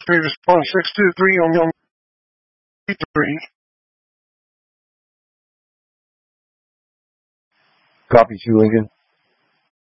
Response 623 on your 3. Copy 2 Lincoln.